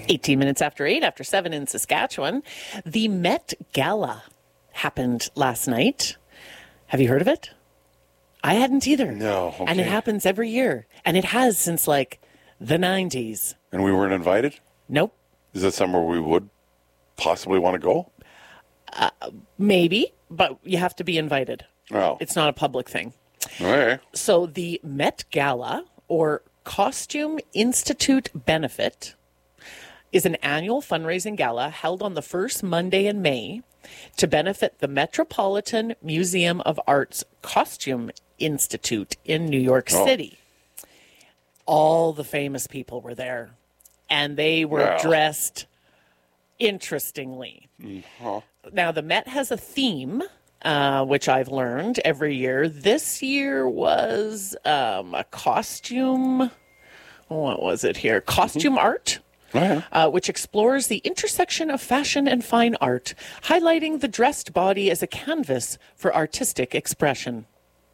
18 minutes after 8, after 7 in Saskatchewan. The Met Gala happened last night. Have you heard of it? I hadn't either. No. Okay. And it happens every year. And it has since like the 90s. And we weren't invited? Nope. Is that somewhere we would possibly want to go? Maybe, but you have to be invited. Oh. It's not a public thing. Okay. So the Met Gala, or Costume Institute Benefit, is an annual fundraising gala held on the first Monday in May to benefit the Metropolitan Museum of Art's Costume Institute in New York City. All the famous people were there, and they were dressed interestingly. Now, the Met has a theme, which I've learned every year. This year was a costume. What was it here? Costume art. Which explores the intersection of fashion and fine art, highlighting the dressed body as a canvas for artistic expression.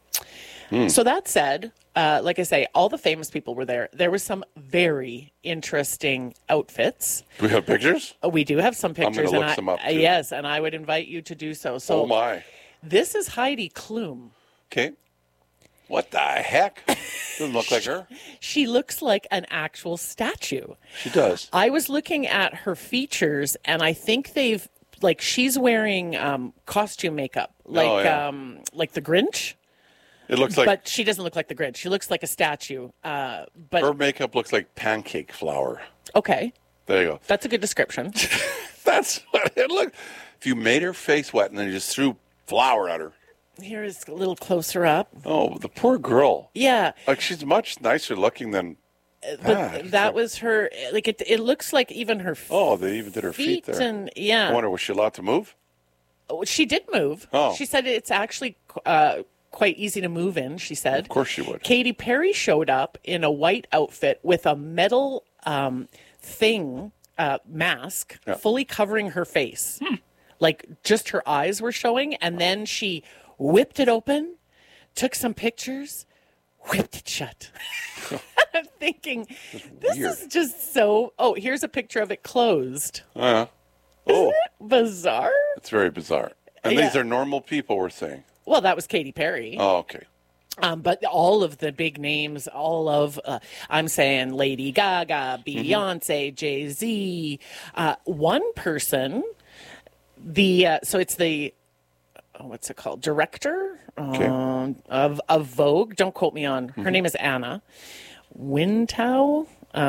So that said, like I say, all the famous people were there. There were some very interesting outfits. Do we have pictures? We do have some pictures. I'm going to look some up, too. Yes, and I would invite you to do so. So oh, my. This is Heidi Klum. Okay. What the heck? Doesn't look like her. She looks like an actual statue. She does. I was looking at her features, and I think they've, like, she's wearing costume makeup, like the Grinch. It looks like... But she doesn't look like the Grinch. She looks like a statue. But her makeup looks like pancake flour. Okay. There you go. That's a good description. That's what it looked. If you made her face wet and then you just threw flour at her. Here is a little closer up. Oh, the poor girl. Yeah. Like, she's much nicer looking than... But that was her, like, it looks like even her Oh, they even did her feet there. And, yeah. I wonder, was she allowed to move? She did move. Oh. She said it's actually quite easy to move in, she said. Of course she would. Katy Perry showed up in a white outfit with a metal mask, fully covering her face. Like, just her eyes were showing, and then she whipped it open, took some pictures, whipped it shut. I'm thinking, this is just so... Oh, here's a picture of it closed. Oh. Isn't it bizarre? It's very bizarre. And these are normal people, we're saying. Well, that was Katy Perry. Oh, okay. But all of the big names, all of, I'm saying Lady Gaga, Beyonce, Jay-Z. One person, so it's the... what's it called? Director of Vogue. Don't quote me on. Her name is Anna Wintow,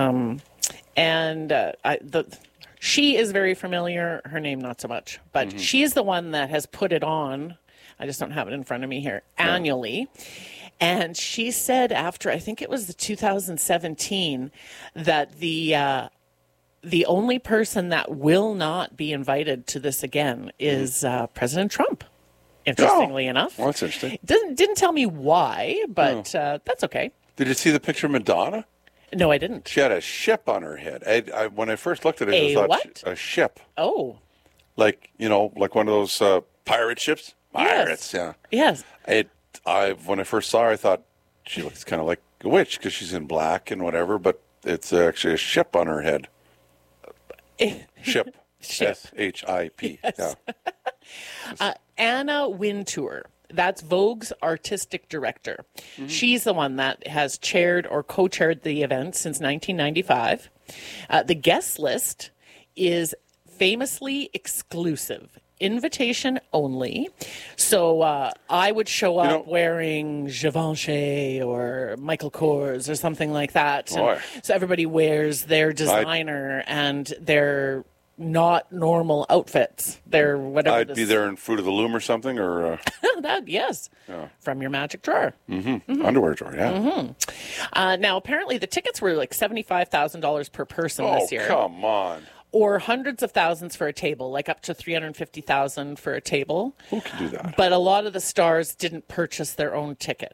she is very familiar. Her name not so much, but she is the one that has put it on. I just don't have it in front of me here annually. And she said after, I think it was the 2017, that the only person that will not be invited to this again is President Trump. Interestingly enough. Well, that's interesting. Didn't tell me why, but that's okay. Did you see the picture of Madonna? No, I didn't. She had a ship on her head. When I first looked at it, I thought what? A ship. Oh. Like, like one of those pirate ships? Pirates, Yes. When I first saw her, I thought she looks kind of like a witch because she's in black and whatever, but it's actually a ship on her head. Ship. S-H-I-P. Yes. Anna Wintour. That's Vogue's artistic director. She's the one that has chaired or co-chaired the event since 1995. The guest list is famously exclusive, invitation only. So I would show up wearing Givenchy or Michael Kors or something like that. So everybody wears their designer and their not normal outfits. They're whatever. I'd be there in Fruit of the Loom or something, or yes, from your magic drawer, underwear drawer. Yeah. Now apparently the tickets were like $75,000 per person this year. Oh, come on! Or hundreds of thousands for a table, like up to $350,000 for a table. Who can do that? But a lot of the stars didn't purchase their own ticket.